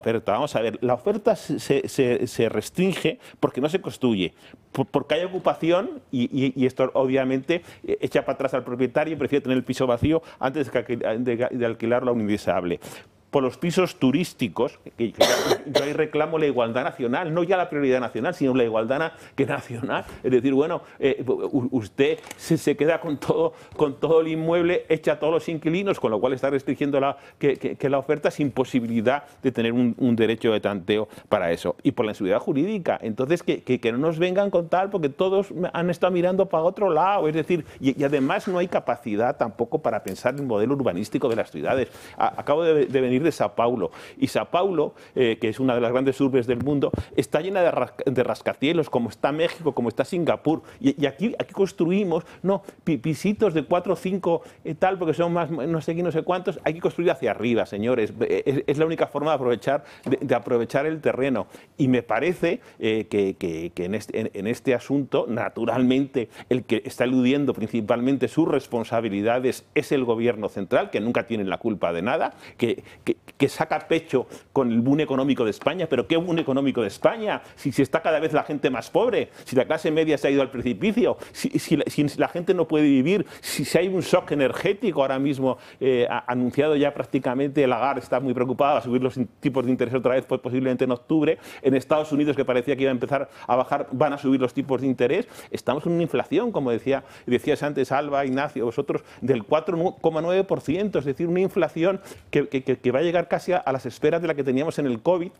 oferta. Vamos a ver, la oferta se restringe porque no se construye, porque hay ocupación y esto obviamente echa para atrás al propietario y prefiere tener el piso vacío antes de alquilarlo a un indeseable. Por los pisos turísticos, que yo ahí reclamo la igualdad nacional, no ya la prioridad nacional, sino la igualdad nacional. Es decir, bueno, usted se queda con todo el inmueble, echa a todos los inquilinos, con lo cual está restringiendo que la oferta sin posibilidad de tener un derecho de tanteo para eso. Y por la inseguridad jurídica. Entonces, que no nos vengan con tal, porque todos han estado mirando para otro lado. Es decir, y además no hay capacidad tampoco para pensar el modelo urbanístico de las ciudades. Acabo de venir de Sao Paulo, y Sao Paulo, que es una de las grandes urbes del mundo, está llena de rascacielos, como está México, como está Singapur, y aquí construimos, no, pisitos de 4 o 5 tal, porque son más, no sé qué, no sé cuántos, hay que construir hacia arriba, señores, es la única forma de aprovechar el terreno, y me parece que en este asunto, naturalmente, el que está eludiendo principalmente sus responsabilidades es el gobierno central, que nunca tiene la culpa de nada, que saca pecho con el boom económico de España. ¿Pero qué boom económico de España? Si está cada vez la gente más pobre, si la clase media se ha ido al precipicio, si la gente no puede vivir, si hay un shock energético ahora mismo anunciado ya prácticamente, Lagarde está muy preocupada, va a subir los tipos de interés otra vez, pues posiblemente en octubre. En Estados Unidos, que parecía que iba a empezar a bajar, van a subir los tipos de interés. Estamos en una inflación, como decías antes, Alba, Ignacio, vosotros, del 4,9%, es decir, una inflación que va a llegar casi a las esferas de la que teníamos en el COVID,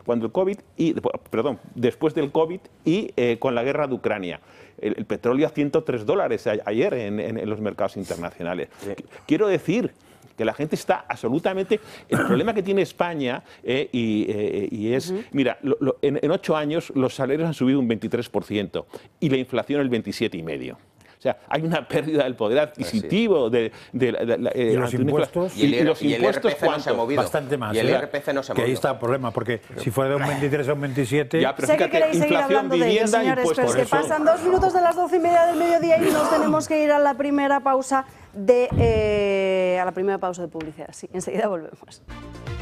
después del COVID y con la guerra de Ucrania. El petróleo a $103 ayer en los mercados internacionales. Sí. Quiero decir que la gente está absolutamente... El problema que tiene España y es... Mira, en 8 años los salarios han subido un 23% y la inflación el 27,5%. O sea, hay una pérdida del poder adquisitivo ¿Y los impuestos? ¿Y los impuestos IRPF no se ha movido. Bastante más. Y el IRPF no se ha movido. Que ahí está el problema, porque si fuera de un 23 a un 27... Ya, pero sé que queréis seguir hablando de ello, señores, pero es que pasan 2 minutos de las 12:30 del mediodía y nos tenemos que ir a la primera pausa de publicidad. Sí, enseguida volvemos.